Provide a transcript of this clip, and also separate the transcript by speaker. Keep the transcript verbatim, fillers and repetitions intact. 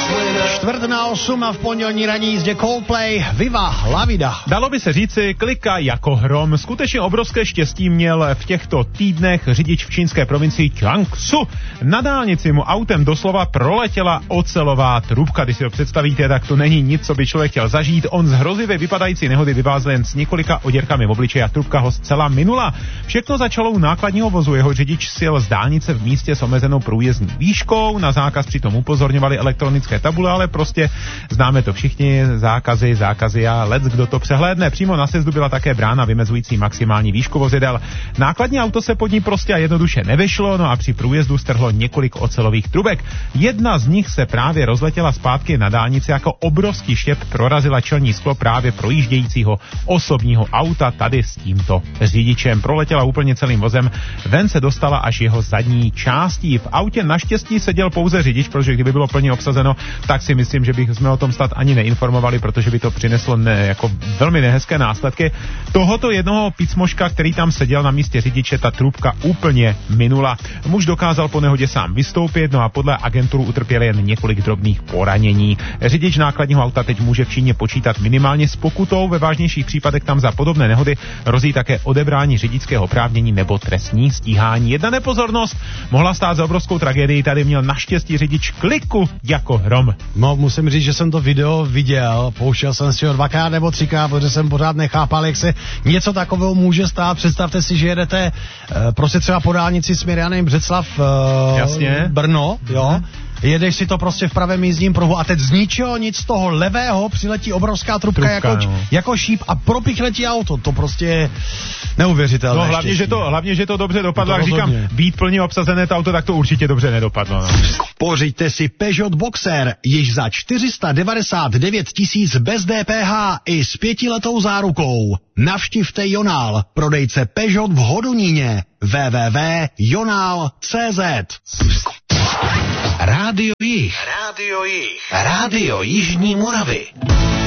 Speaker 1: Čtvrt na osm a v pondělní ranní jízdě Coldplay, Viva la vida.
Speaker 2: Dalo by se říci, klika jako hrom. Skutečně obrovské štěstí měl v těchto týdnech řidič v čínské provincii Jiangsu. Na dálnici mu autem doslova proletěla ocelová trubka. Když si to představíte, tak to není nic, co by člověk chtěl zažít. On z hrozivě vypadající nehody vyvázl jen s několika oděrkami v obličeji a trubka ho zcela minula. Všechno začalo u nákladního vozu. Jeho řidič sjel z dálnice v místě s omezenou průjezdní výškou. Na zákaz přitom upozorňovali elektronické tabule, ale prostě známe to všichni, zákazy, zákazy a lec, kdo to přehlédne. Přímo na sjezdu byla také brána vymezující maximální výšku vozidel. Nákladní auto se pod ní prostě a jednoduše nevyšlo, no a při průjezdu strhlo několik ocelových trubek. Jedna z nich se právě rozletěla zpátky na dálnici, jako obrovský štěp prorazila čelní sklo právě projíždějícího osobního auta tady s tímto řidičem. Proletěla úplně celým vozem, ven se dostala až jeho zadní částí. V autě naštěstí seděl pouze řidič, protože kdyby bylo plně obsazeno, tak si myslím, že bychom o tom snad ani neinformovali, protože by to přineslo ne, jako velmi nehezké následky. Tohoto jednoho picmoška, který tam seděl na místě řidiče, ta trubka úplně minula. Muž dokázal po nehodě sám vystoupit, no a podle agenturu utrpěl jen několik drobných poranění. Řidič nákladního auta teď může v Číně počítat minimálně s pokutou, ve vážnějších případech tam za podobné nehody hrozí také odebrání řidičského oprávnění nebo trestní stíhání. Jedna nepozornost mohla stát za obrovskou tragédii, tady měl naštěstí řidič kliku jako hrom.
Speaker 1: No, musím říct, že jsem to video viděl, pouštěl jsem si ho dvakrát nebo třikrát, protože jsem pořád nechápal, jak se něco takového může stát. Představte si, že jedete e, prostě třeba po dálnici směr Břeclav, e,
Speaker 2: Jasně.
Speaker 1: Brno, jo. Mhm. Jedeš si to prostě v pravém jízdním pruhu a teď z ničeho nic z toho levého přiletí obrovská trubka, trubka jako, no. jako šíp a propichne ti auto. To prostě je neuvěřitelné.
Speaker 2: No hlavně, že to, hlavně, že to dobře dopadlo. Jak říkám, být plně obsazené to auto, tak to určitě dobře nedopadlo. No.
Speaker 1: Pořiďte si Peugeot Boxer již za čtyři sta devadesát devět tisíc bez D P H i s pětiletou zárukou. Navštivte Jonál, prodejce Peugeot v Hodoníně. w w w tečka jonál tečka cé zet. Rádio Jih. Rádio Jih. Rádio Jižní Moravy.